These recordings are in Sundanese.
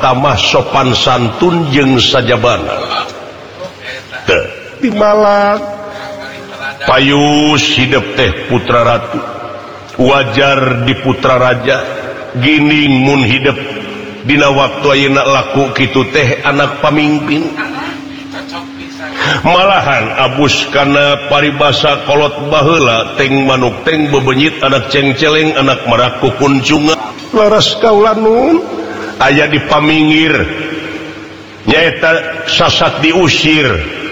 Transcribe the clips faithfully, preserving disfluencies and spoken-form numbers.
tamah sopan santun jeung sajabana teu di Malang payus hidup teh putra ratu wajar di putra raja gining mun hidup dina waktu ayeuna laku kitu teh anak pamimpin malahan abus kana paribasa kolot baheula teng manuk teng bebenyit anak cengceleng anak maraku kuncungan laras kaula nun aya di paminggir nyaeta sasat diusir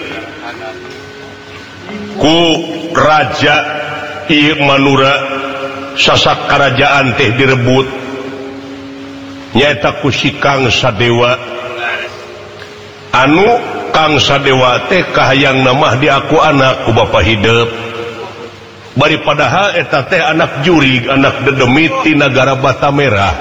ku raja ieu manura sasak kerajaan teh direbut nyaeta ku si Kang Sadewa anu Kang Sadewa teh kahayang namah di aku anak ku bapa hidup bari padahal eta teh anak jurig anak dedemit ti nagara Batamerah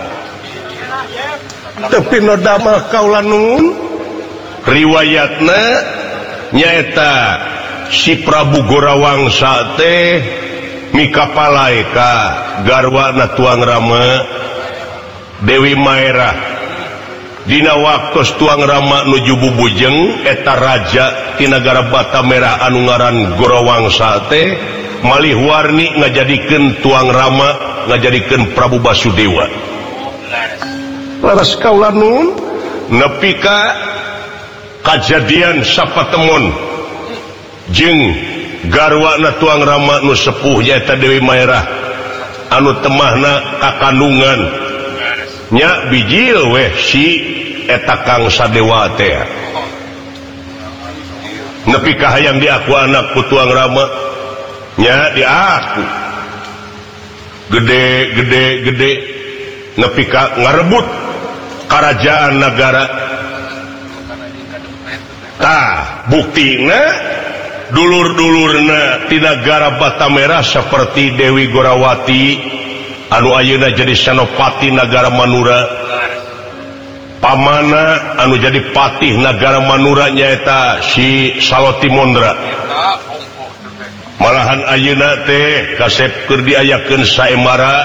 tapi no damah kaula nun riwayatna nyaeta si Prabu Gorawangsa teh mikapalai ka garwana Tuang Rama Dewi Maerah dina waktu Tuang Rama nuju bubujeng eta raja ti nagara Batamerah anu ngaran Gorawangsa teh malih warni ngajadikeun Tuang Rama ngajadikeun Prabu Basudewa laras kaula nun nepi ka kajadian sapatemon jeung garwana Tuang Rama nu sepuh nyaeta Dewi Maerah anu temahna kakandungan nya bijil weh si eta Kang Sadewa teh nepi ka hayang di aku anak ku Tuang Rama nya di aku gede gede gede nepi ka ngarebut kerajaan negara tah buktina dulur-dulurna di negara Batamerah seperti Dewi Gorawati anu ayeuna jadi senopati negara Manura pamana anu jadi patih negara Manura nyaeta si Salotimondra malahan ayeuna teh kasep keur diayakeun saemara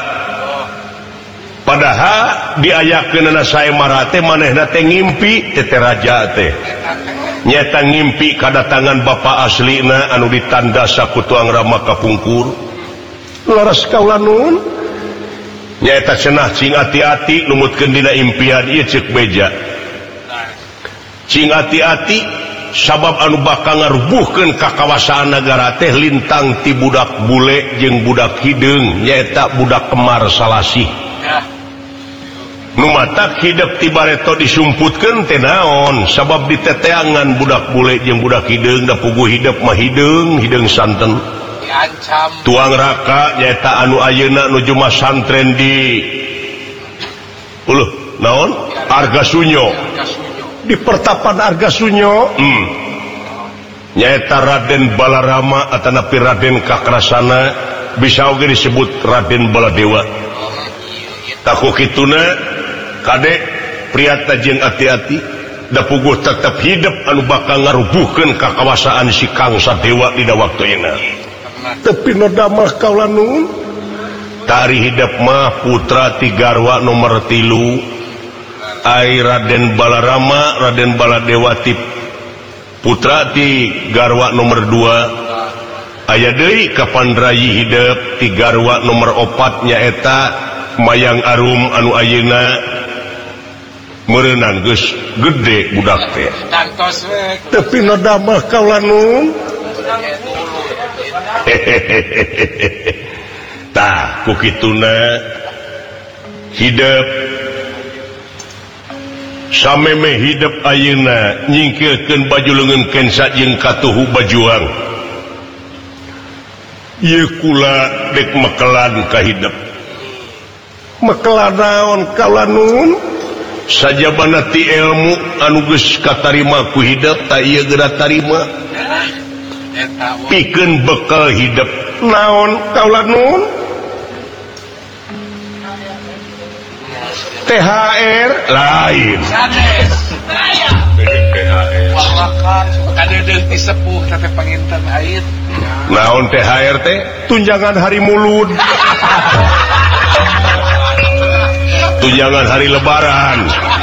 padahal diayakeunna saemara teh manehna teh ngimpi teh raja teh nyata ngimpi kadatangan bapa aslina anu ditandasa ku Tuang Rama kapungkur laras kaula nun nyaeta cenah cing ati-ati numutkeun dina impian ieu ceuk beja cing ati-ati sabab anu bakal ngarubuhkeun kakawasaan nagara teh lintang ti budak bule jeung budak hideung nyaeta budak Kemar Salasih nu matak hidup ti bareto disumputkeun teh naon sabab diteteangan budak bule jeung budak hideung da puguh hidup mah hideung hideung santen diancam Tuang Raka nyaeta anu ayeuna nuju masantren di uluh naon Argasunyo di pertapan Argasunyo hmm. nyaeta Raden Balarama atanapi Raden Kakrasana bisa oge disebut Raden Baladewa taku kituna kadek priata jeung ati-ati da puguh tetep hidup anu bakal ngarubuhkeun kakawasaan si Kang Sadewa dina waktu ayeuna tapi no damah kaula nun tari hidup mah putra ti garwa nomor tilu ai Raden Balarama Raden Baladewa ti putra ti garwa nomor dua aya deui kapandrayi hidup ti garwa nomor opat nyaeta Mayang Arum anu ayeuna meureunan geus gede budak teh tapi no damah kaula nun tah ku kituna hidup sameme hidup ayeuna nyingkirkeun baju leungeun kensa jeung katuhu bajuang ieu kula dek mekelan ka hidup mekelan naon kaula nun sajabana ti ilmu anu geus katarima ku hidup ta ieu geura tarima pikeun bekal hidup naon kaula nun T H R lain kadedeung ti sepuh teh panginten air naon T H R teh tunjangan hari mulud tunjangan hari lebaran